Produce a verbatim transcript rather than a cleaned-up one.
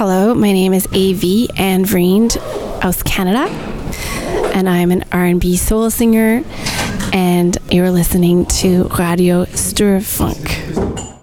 Hello, my name is A V Anne Vriend aus Canada, and I'm an R and B soul singer, and you're listening to Radio Sturfunk.